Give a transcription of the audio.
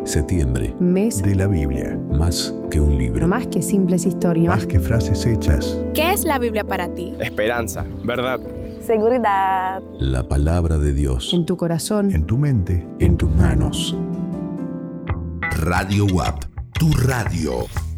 Septiembre. Mes de la Biblia. Más que un libro. Más que simples historias. Más que frases hechas. ¿Qué es la Biblia para ti? Esperanza, verdad. Seguridad. La palabra de Dios. En tu corazón. En tu mente. En tus manos. Radio WAP, tu radio.